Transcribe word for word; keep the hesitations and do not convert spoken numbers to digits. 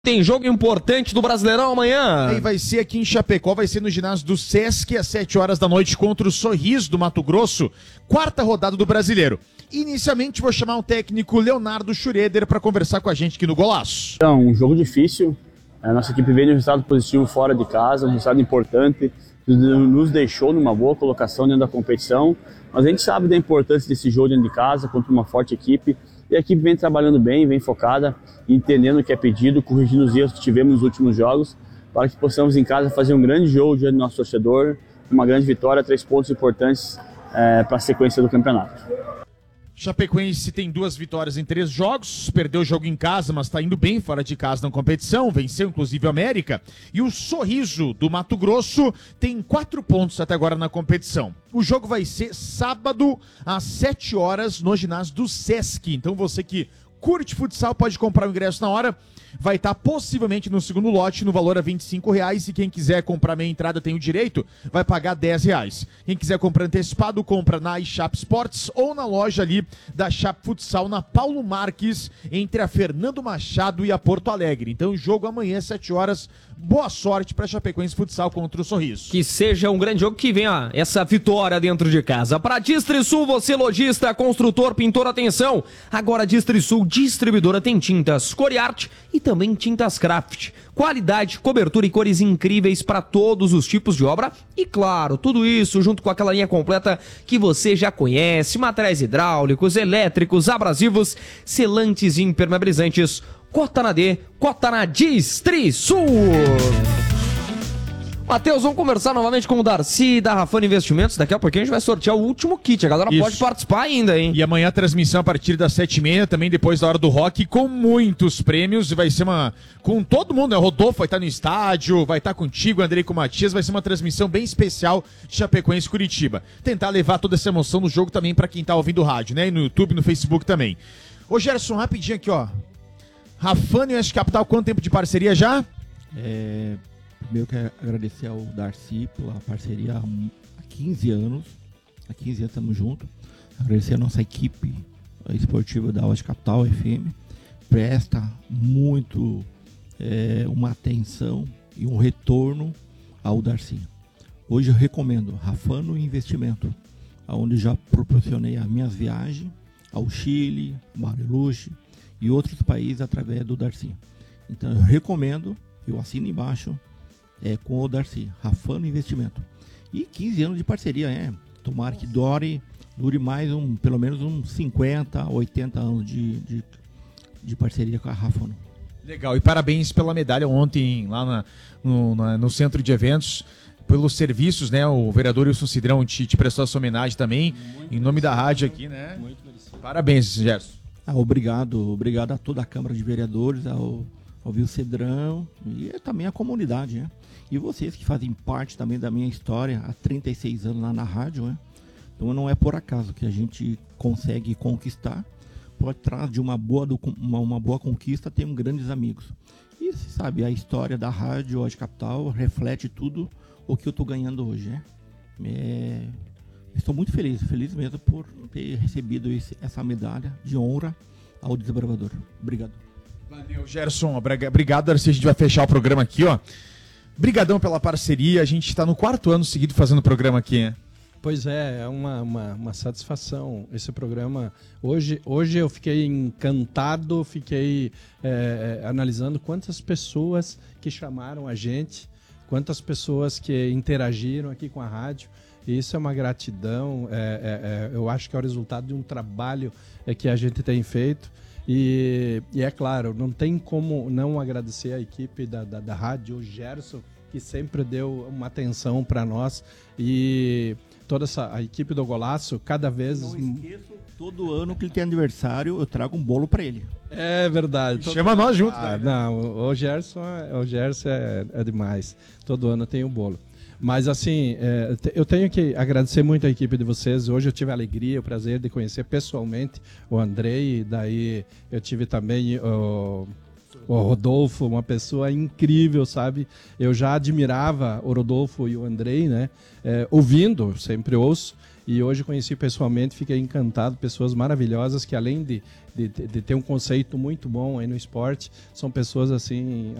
Tem jogo importante do Brasileirão amanhã. E vai ser aqui em Chapecó, vai ser no ginásio do Sesc, às sete horas da noite, contra o Sorriso do Mato Grosso, quarta rodada do Brasileiro. Inicialmente vou chamar o técnico Leonardo Schroeder para conversar com a gente aqui no Golaço. Então, um jogo difícil, a nossa equipe veio de um resultado positivo fora de casa, um resultado importante, nos deixou numa boa colocação dentro da competição, mas a gente sabe da importância desse jogo dentro de casa contra uma forte equipe. E a equipe vem trabalhando bem, vem focada, entendendo o que é pedido, corrigindo os erros que tivemos nos últimos jogos, para que possamos em casa fazer um grande jogo diante do nosso torcedor, uma grande vitória, três pontos importantes é, para a sequência do campeonato. Chapecoense tem duas vitórias em três jogos, perdeu o jogo em casa, mas está indo bem fora de casa na competição, venceu inclusive o América. E o Sorriso do Mato Grosso tem quatro pontos até agora na competição. O jogo vai ser sábado às sete horas no ginásio do Sesc. Então você que curte futsal pode comprar o ingresso na hora. Vai estar possivelmente no segundo lote no valor a vinte e cinco reais, e quem quiser comprar meia entrada tem o direito, vai pagar dez reais. Quem quiser comprar antecipado, compra na iChap Sports ou na loja ali da Chap Futsal, na Paulo Marques, entre a Fernando Machado e a Porto Alegre. Então o jogo amanhã às sete horas, boa sorte para Chapecoense Futsal contra o Sorriso. Que seja um grande jogo, que venha essa vitória dentro de casa. Para Distrisul, você lojista, construtor, pintor, atenção. Agora Distrisul, distribuidora, tem tintas Coriarte e também tintas Craft. Qualidade, cobertura e cores incríveis para todos os tipos de obra. E claro, tudo isso junto com aquela linha completa que você já conhece. Materiais hidráulicos, elétricos, abrasivos, selantes e impermeabilizantes. Cota na D, cota na Distrisul. Matheus, vamos conversar novamente com o Darcy da Rafano Investimentos. Daqui a pouquinho a gente vai sortear o último kit. A galera Isso. Pode participar ainda, hein? E amanhã a transmissão a partir das sete e meia, também depois da hora do rock, com muitos prêmios. E vai ser uma... com todo mundo, né? O Rodolfo vai estar no estádio, vai estar contigo, o Andrei com o Matias. Vai ser uma transmissão bem especial de Chapecoense e Curitiba. Tentar levar toda essa emoção no jogo também para quem tá ouvindo o rádio, né? E no YouTube, no Facebook também. Ô Gerson, rapidinho aqui, ó. Rafano e Oeste Capital, quanto tempo de parceria já? É... Primeiro quero agradecer ao Darcy pela parceria há quinze anos. Há quinze anos estamos juntos. Agradecer a nossa equipe esportiva da Oeste Capital F M. Presta muito é, uma atenção e um retorno ao Darcy. Hoje eu recomendo Rafano Investimento, onde já proporcionei as minhas viagens ao Chile, Bariloche e outros países através do Darcy. Então eu recomendo, eu assino embaixo, É, com o Darcy, Rafano Investimento. E quinze anos de parceria, é. Tomara que dure, dure mais um, pelo menos uns cinquenta, oitenta anos de, de, de parceria com a Rafano. Legal, e parabéns pela medalha ontem lá na, no, na, no centro de eventos, pelos serviços, né? O vereador Wilson Cidrão te, te prestou essa homenagem também, muito em nome da rádio aqui, né? Muito merecido. Parabéns, Gerson. Ah, obrigado, obrigado a toda a Câmara de Vereadores, ao, ao Wilson Cidrão e também a comunidade, né? E vocês que fazem parte também da minha história há trinta e seis anos lá na rádio, né? Então não é por acaso que a gente consegue conquistar. Por trás de uma boa, uma, uma boa conquista tem grandes amigos. E você sabe, a história da rádio Oeste Capital reflete tudo o que eu estou ganhando hoje, né? É, estou muito feliz, feliz mesmo por ter recebido esse, essa medalha de honra ao desbravador. Obrigado. Valeu, Gerson. Obrigado, Darcy. A gente vai fechar o programa aqui, ó. Brigadão pela parceria, a gente está no quarto ano seguido fazendo o programa aqui, né? Pois é, é uma, uma, uma satisfação esse programa. Hoje, hoje eu fiquei encantado, fiquei é, analisando quantas pessoas que chamaram a gente, quantas pessoas que interagiram aqui com a rádio. Isso é uma gratidão, é, é, é, eu acho que é o resultado de um trabalho é, que a gente tem feito. E, e é claro, não tem como não agradecer a equipe da, da, da rádio, o Gerson, que sempre deu uma atenção para nós, e toda essa, a equipe do Golaço, cada vez... Não esqueço, todo ano que ele tem aniversário, eu trago um bolo para ele. É verdade. Todo... Chama nós juntos. Ah, né? Não, o Gerson, o Gerson é, é demais. Todo ano tem um bolo. Mas assim, é, eu tenho que agradecer muito a equipe de vocês. Hoje eu tive a alegria, o prazer de conhecer pessoalmente o Andrei, e daí eu tive também o, o Rodolfo, uma pessoa incrível, sabe? Eu já admirava o Rodolfo e o Andrei, né? É, ouvindo, sempre ouço, e hoje conheci pessoalmente, fiquei encantado, pessoas maravilhosas que além de, de, de ter um conceito muito bom aí no esporte, são pessoas assim